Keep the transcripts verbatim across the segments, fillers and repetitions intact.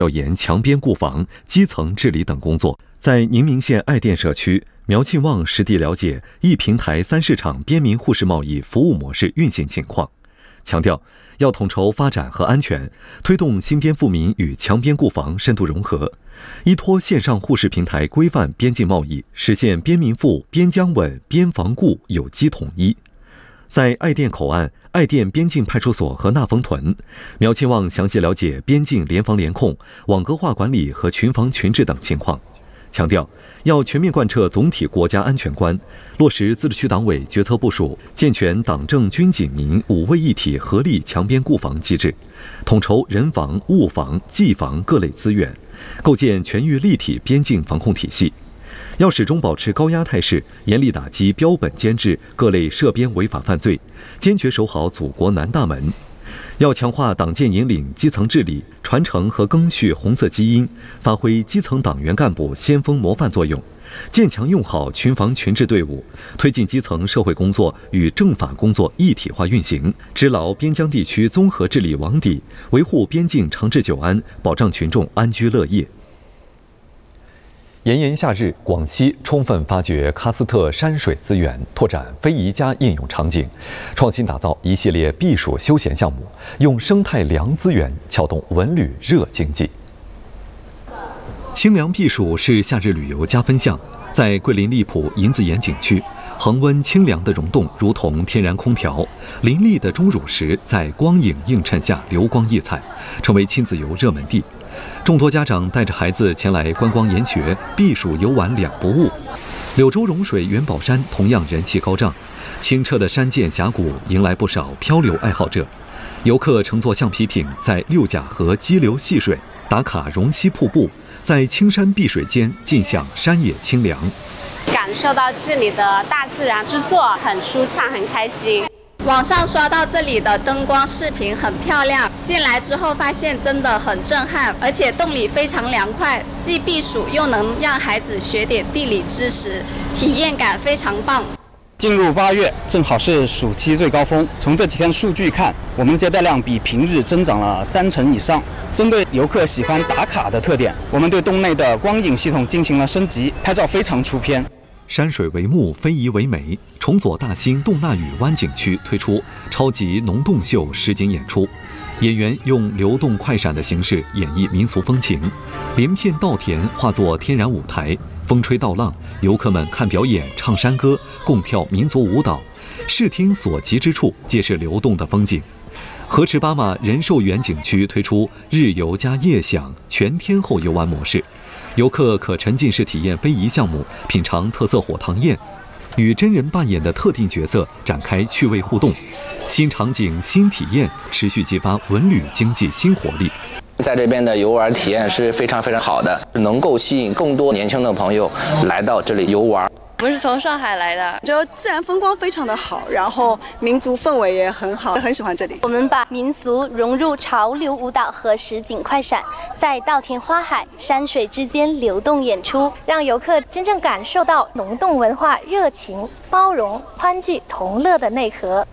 调研墙边固防、基层治理等工作。在宁明县爱店社区，苗庆旺实地了解一平台三市场边民护士贸易服务模式运行情况，强调要统筹发展和安全，推动新边富民与墙边固防深度融合，依托线上护士平台规范边境贸易，实现边民富、边疆稳、边防固有机统一。在爱店口岸、爱店边境派出所和纳丰屯，苗庆旺详细了解边境联防联控、网格化管理和群防群治等情况，强调要全面贯彻总体国家安全观，落实自治区党委决策部署，健全党政军警民五位一体合力强边固防机制，统筹人防、物防、技防各类资源，构建全域立体边境防控体系。要始终保持高压态势，严厉打击标本兼治各类涉边违法犯罪，坚决守好祖国南大门。要强化党建引领、基层治理，传承和更续红色基因，发挥基层党员干部先锋模范作用，建强用好群防群治队伍，推进基层社会工作与政法工作一体化运行，织牢边疆地区综合治理网底，维护边境长治久安，保障群众安居乐业。炎炎夏日，广西充分发掘喀斯特山水资源，拓展非遗家应用场景，创新打造一系列避暑休闲项目，用生态凉资源撬动文旅热经济。清凉避暑是夏日旅游加分项，在桂林荔浦银子岩景区，恒温清凉的溶洞如同天然空调，林立的钟乳石在光影映衬下流光溢彩，成为亲子游热门地。众多家长带着孩子前来观光研学，避暑游玩两不误。柳州融水元宝山同样人气高涨，清澈的山涧峡谷迎来不少漂流爱好者。游客乘坐橡皮艇在六甲河激流戏水，打卡荣溪瀑布，在青山碧水间尽享山野清凉， 感受到这里的大自然之作，很舒畅，很开心。 网上刷到这里的灯光视频很漂亮，进来之后发现真的很震撼，而且洞里非常凉快，既避暑又能让孩子学点地理知识，体验感非常棒。 进入八月，正好是暑期最高峰。从这几天数据看，我们的接待量比平日增长了三成以上。针对游客喜欢打卡的特点，我们对洞内的光影系统进行了升级，拍照非常出片。 山水为目，非遗为美。崇左大兴洞纳屿湾景区推出超级农洞秀实景演出，演员用流动快闪的形式演绎民俗风情，连片稻田化作天然舞台，风吹稻浪，游客们看表演、唱山歌，共跳民族舞蹈，视听所及之处皆是流动的风景。河池巴马仁寿园景区推出日游加夜享全天候游玩模式，游客可沉浸式体验非遗项目，品尝特色火塘宴，与真人扮演的特定角色展开趣味互动，新场景新体验，持续激发文旅经济新活力。 在这边的游玩体验是非常非常好的，能够吸引更多年轻的朋友来到这里游玩。 我们是从上海来的， 就自然风光非常的好，然后民族氛围也很好，很喜欢这里。 我们把民俗融入潮流舞蹈和实景快闪，在稻田花海、山水之间流动演出，让游客真正感受到农洞文化热情、包容、欢聚、同乐的内核。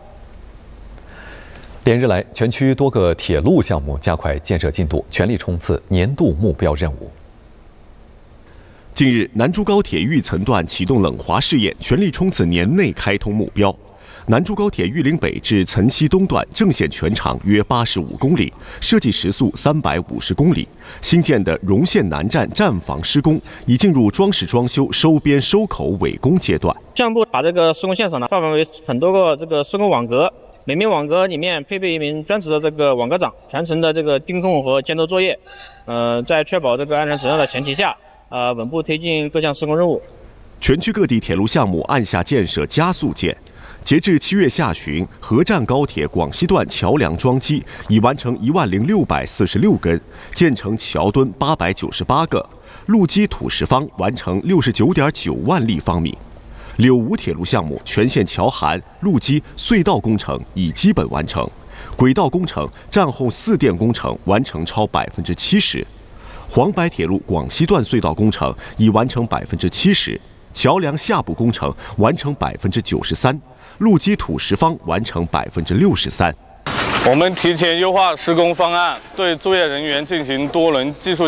连日来，全区多个铁路项目加快建设进度，全力冲刺年度目标任务。 近日，南珠高铁玉层段启动冷滑试验，全力冲刺年内开通目标。南珠高铁玉林北至岑溪东段正线全长约八十五公里，设计时速三百五十公里。新建的荣县南站站房施工已进入装饰装修、收边收口尾工阶段。 项目把这个施工现场呢划分为很多个这个施工网格，每名网格里面配备一名专职的这个网格长，全程的这个盯控和监督作业。呃，在确保这个安全质量的前提下。呃，稳步推进各项施工任务。 全区各地铁路项目按下建设加速键。截至七月下旬，合站高铁广西段桥梁桩基已完成一万零六百四十六根，建成桥墩八百九十八个，路基土石方完成六十九点九万立方米。柳吴铁路项目全线桥涵、路基、隧道工程已基本完成，轨道工程、站后四电工程完成超百分之七十。黄白铁路广西段隧道工程已完成百分之七十，桥梁下部工程完成百分之九十三，路基土石方完成百分之六十三。 我们提前优化施工方案，对作业人员进行多轮技术